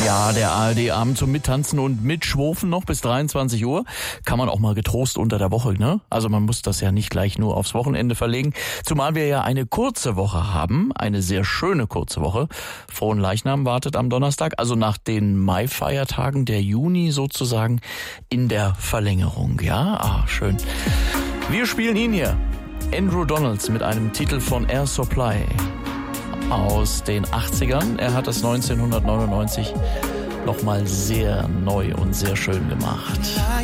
Ja, der ARD-Abend zum Mittanzen und Mitschwofen noch bis 23 Uhr. Kann man auch mal getrost unter der Woche, ne? Also man muss das ja nicht gleich nur aufs Wochenende verlegen. Zumal wir ja eine kurze Woche haben, eine sehr schöne kurze Woche. Fronleichnam wartet am Donnerstag, also nach den Mai-Feiertagen, der Juni sozusagen in der Verlängerung. Ja, schön. Wir spielen ihn hier. Andrew Donalds mit einem Titel von Air Supply aus den 80ern. Er hat das 1999 nochmal sehr neu und sehr schön gemacht.